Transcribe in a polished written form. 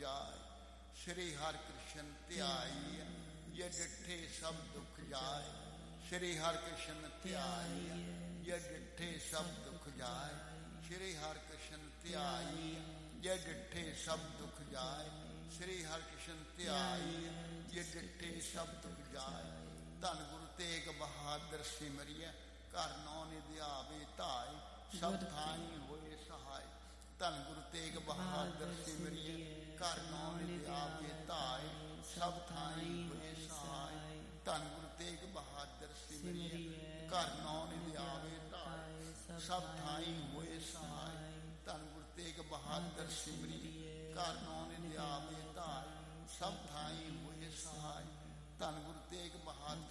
ਜਾਏ। ਸ਼੍ਰੀ ਹਰਿ ਕ੍ਰਿਸ਼ਨ ਧਿਆਈ ਜੇ ਡਿਠੇ ਸਭ ਦੁਖ ਜਾਏ। ਸ਼੍ਰੀ ਹਰਿ ਕ੍ਰਿਸ਼ਨ ਧਿਆਈ ਜੇ ਡਿਠੇ ਸਭ ਦੁਖ ਜਾਏ। ਸ਼੍ਰੀ ਹਰਿ ਕ੍ਰਿਸ਼ਨ ਧਿਆਈ ਜੇ ਡਿਠੇ ਸਭ ਦੁਖ ਜਾਏ। ਸ਼੍ਰੀ ਹਰਿ ਕ੍ਰਿਸ਼ਨ ਧਿਆਈ ਜੇ ਡਿਠੇ ਸਭ ਦੁਖ ਜਾਏ। ਧੰਨ ਗੁਰੂ ਤੇਗ ਬਹਾਦਰ ਸਿਮਰਿਐ ਘਰ ਨੌ ਨਿਧਿ ਆਵੇ ਧਾਇ। ਸਭ ਥਾਈ ਹੋਏ ਸਹਾਇ। ਧੰਨ ਗੁਰੂ ਤੇਗ ਬਹਾਦਰ ਸਿਮਰਿਐ ਘਰ ਨੌ ਨਿਧਿ ਆਵੇ ਧਾਇ। ਸਭ ਥਾਈ ਹੋਏ ਸਹਾਇ। ਧੰਨ ਗੁਰੂ ਤੇਗ ਬਹਾਦਰ ਸਿਮਰਿਐ ਘਰ ਨੌ ਨਿਧਿ ਆਵੇ ਧਾਇ। ਸਭ ਥਾਈ ਹੋਏ ਸਹਾਇ। ਧੰਨ ਗੁਰੂ ਤੇਗ ਬਹਾਦਰ ਸਿਮਰਿਐ ਘਰ ਨੌ ਨਿਧਿ ਆਵੇ ਧਾਇ। ਸਭ ਥਾਈ ਹੋਏ ਸਹਾਇ। ਧੰਨ ਗੁਰੂ ਤੇਗ ਬਹਾਦਰ